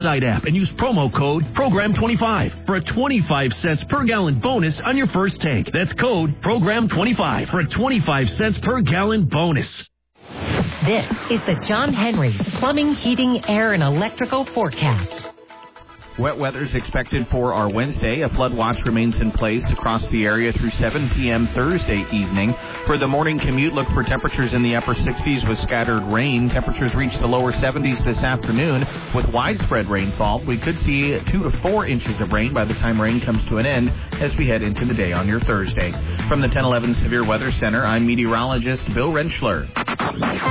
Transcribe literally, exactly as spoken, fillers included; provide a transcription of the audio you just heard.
Side app and use promo code program twenty-five for a twenty-five cents per gallon bonus on your first tank. That's code program twenty-five for a twenty-five cents per gallon bonus. This is the John Henry Plumbing, Heating, Air, and Electrical Forecast. Wet weather is expected for our Wednesday. A flood watch remains in place across the area through seven p.m. Thursday evening. For the morning commute, look for temperatures in the upper sixties with scattered rain. Temperatures reach the lower seventies this afternoon with widespread rainfall. We could see two to four inches of rain by the time rain comes to an end as we head into the day on your Thursday. From the ten eleven Severe Weather Center, I'm meteorologist Bill Rentschler.